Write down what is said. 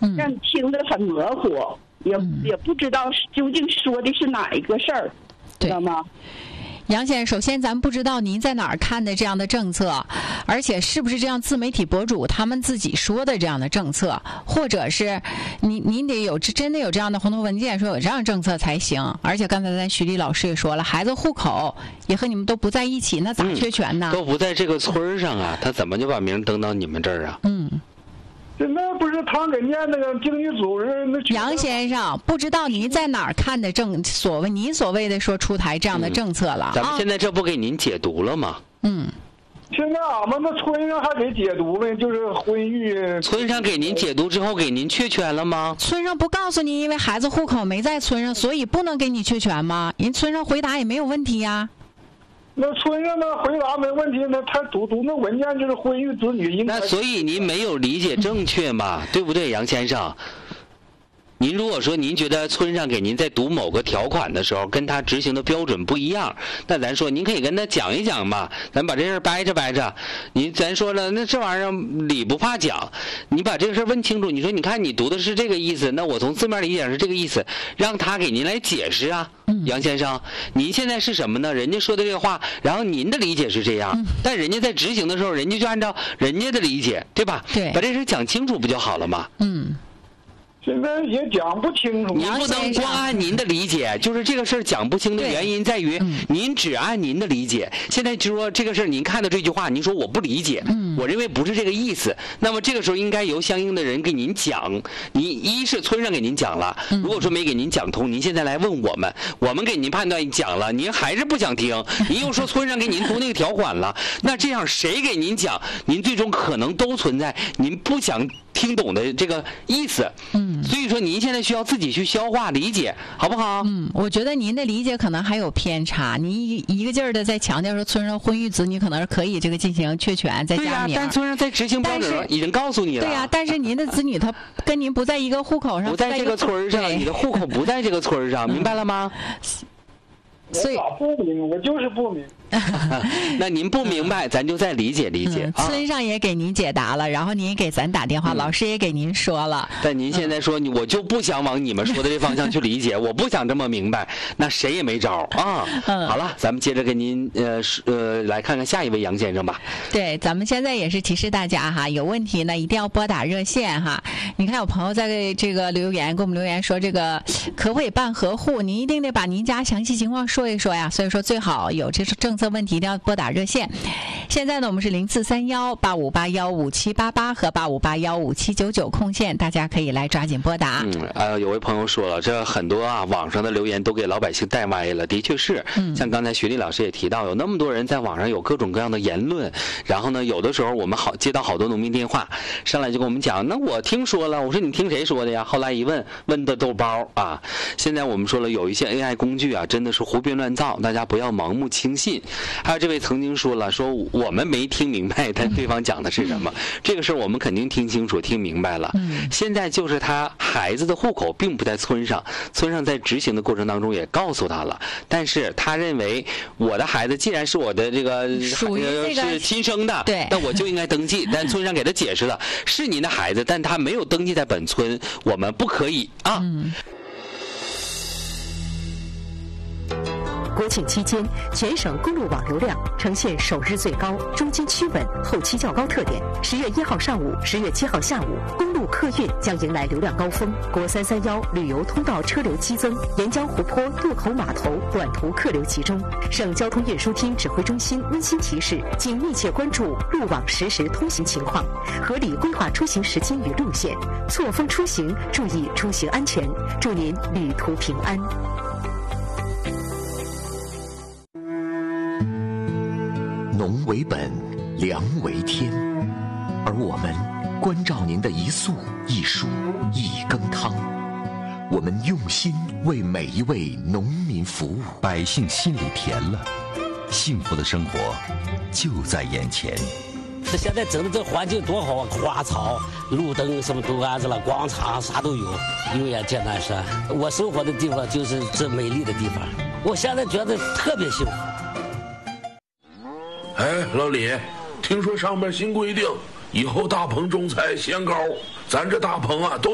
让你听得很模糊，也不知道究竟说的是哪一个事儿，知道吗？ 杨先生，首先咱不知道您在哪儿看的这样的政策，而且是不是这样自媒体博主他们自己说的这样的政策，或者是您得有真的有这样的红头文件说有这样的政策才行。而且刚才咱徐丽老师也说了，孩子户口也和你们都不在一起，那咋确权呢？ 都不在这个村上啊，他怎么就把名登到你们这儿啊？ 那不是他给念那个经济组织那。 杨先生，不知道您在哪儿看的您所谓的说出台这样的政策了？ 咱们现在这不给您解读了吗？ 现在俺们那村上还给解读没？就是婚育。 村上给您解读之后，给您确权了吗？ 村上不告诉您，因为孩子户口没在村上，所以不能给你确权吗？人村上回答也没有问题呀。 那村上那回答没问题，那他读那文件就是婚育子女应该。 那所以您没有理解正确嘛，对不对，杨先生？您如果说您觉得村上给您在读某个条款的时候跟他执行的标准不一样，那咱说您可以跟他讲一讲嘛，咱把这事掰着。咱说了，那这玩意儿理不怕讲，你把这个事问清楚。你说你看你读的是这个意思，那我从字面理解是这个意思，让他给您来解释啊。杨先生，您现在是什么呢？人家说的这个话，然后您的理解是这样，但人家在执行的时候，人家就按照人家的理解，对吧？ 对， 把这事讲清楚不就好了吗？ 现在也讲不清楚。 您不能光按您的理解，就是这个事儿讲不清的原因在于您只按您的理解。现在就说这个事儿，您看到这句话，您说我不理解，我认为不是这个意思。那么这个时候应该由相应的人给您讲。您一是村上给您讲了，如果说没给您讲通，您现在来问我们，我们给您判断讲了，您还是不想听，您又说村上给您读那个条款了，那这样谁给您讲，您最终可能都存在您不想听懂的这个意思。所以说您现在需要自己去消化理解，好不好？ 我觉得您的理解可能还有偏差，您一个劲儿的在强调说村上婚育子女可能是可以这个进行确权再加名。 但村上在执行标准已经告诉你了。 对呀，但是您的子女他跟您不在一个户口上， 不在这个村上，你的户口不在这个村上，明白了吗？ 所以我不明，我就是不明。 那您不明白，咱就再理解理解。 村上也给您解答了，然后您也给咱打电话，老师也给您说了。 但您现在说我就不想往你们说的这方向去理解，我不想这么明白，那谁也没招啊。好了，咱们接着跟您来看看下一位杨先生吧。 对，咱们现在也是提示大家哈，有问题呢一定要拨打热线哈。你看有朋友在这个留言给我们留言说，这个可不可以办合户？您一定得把您家详细情况说一说呀。所以说最好有这政策问题一定要拨打热线。现在呢，我们是043185815788和85815799空线，大家可以来抓紧拨打。 有位朋友说了，这很多网上的留言都给老百姓带歪了，的确是。像刚才徐丽老师也提到，有那么多人在网上有各种各样的言论，然后呢，有的时候我们接到好多农民电话，上来就跟我们讲，那我听说了，我说你听谁说的呀？后来一问的豆包啊。现在我们说了，有一些 AI 工具啊，真的是胡编乱造，大家不要盲目轻信。还有这位曾经说了，说我们没听明白但对方讲的是什么，这个事儿我们肯定听清楚听明白了。现在就是他孩子的户口并不在村上，村上在执行的过程当中也告诉他了，但是他认为我的孩子既然是我的这个属于是亲生的， 对， 那我就应该登记。但村上给他解释了，是您的孩子，但他没有登记在本村，我们不可以啊。 国庆期间，全省公路网流量呈现首日最高、中间趋稳、后期较高特点。10月1号上午、10月7号下午，公路客运将迎来流量高峰。国331旅游通道车流激增，沿江湖泊渡口码头短途客流集中。省交通运输厅指挥中心温馨提示，请密切关注路网实时通行情况，合理规划出行时间与路线，错峰出行，注意出行安全。祝您旅途平安。 农为本，粮为天，而我们关照您的一粟一蔬一羹汤，我们用心为每一位农民服务， 百姓心里甜了，幸福的生活就在眼前。 现在整的这环境多好啊，花草、路灯什么都安置了，广场啥都有，永远见南山。我生活的地方就是这美丽的地方，我现在觉得特别幸福。 哎，老李，听说上面新规定，以后大棚种菜限高，咱这大棚啊都